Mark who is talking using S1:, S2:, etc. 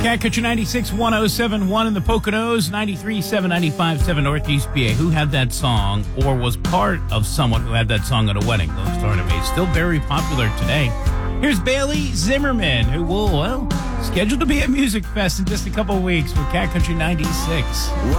S1: Cat Country 96, 107.1 in the Poconos, 93.7, 95.7 Northeast PA. Who had that song or was part of someone who had that song at a wedding? Those started to be still very popular today. Here's Bailey Zimmerman, who will, scheduled to be at Music Fest in just a couple of weeks with Cat Country 96.